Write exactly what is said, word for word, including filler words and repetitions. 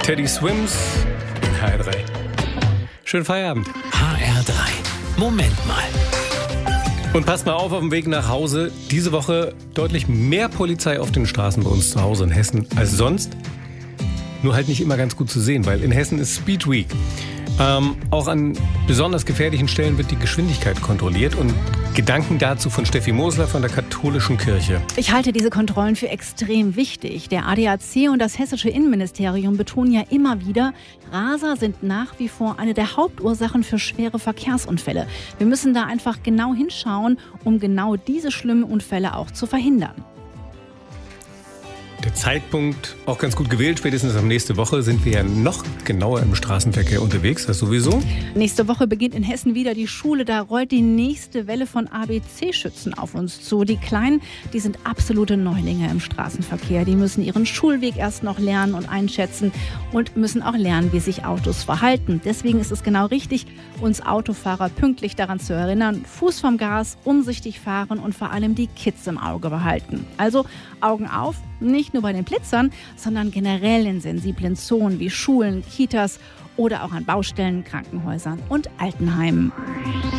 Teddy Swims in H R drei. Schönen Feierabend. H R drei. Moment mal. Und passt mal auf auf dem Weg nach Hause. Diese Woche deutlich mehr Polizei auf den Straßen bei uns zu Hause in Hessen als sonst. Nur halt nicht immer ganz gut zu sehen, weil in Hessen ist Speed Week. Ähm, auch an besonders gefährlichen Stellen wird die Geschwindigkeit kontrolliert. Und Gedanken dazu von Steffi Mosler von der Katholischen Kirche. Ich halte diese Kontrollen für extrem wichtig. Der A D A C und das hessische Innenministerium betonen ja immer wieder, Raser sind nach wie vor eine der Hauptursachen für schwere Verkehrsunfälle. Wir müssen da einfach genau hinschauen, um genau diese schlimmen Unfälle auch zu verhindern. Der Zeitpunkt auch ganz gut gewählt. Spätestens ab nächste Woche sind wir ja noch genauer im Straßenverkehr unterwegs. Das sowieso. Nächste Woche beginnt in Hessen wieder die Schule. Da rollt die nächste Welle von A B C-Schützen auf uns zu. Die Kleinen, die sind absolute Neulinge im Straßenverkehr. Die müssen ihren Schulweg erst noch lernen und einschätzen und müssen auch lernen, wie sich Autos verhalten. Deswegen ist es genau richtig, uns Autofahrer pünktlich daran zu erinnern, Fuß vom Gas, umsichtig fahren und vor allem die Kids im Auge behalten. Also Augen auf, nicht nur bei den Blitzern, sondern generell in sensiblen Zonen wie Schulen, Kitas oder auch an Baustellen, Krankenhäusern und Altenheimen.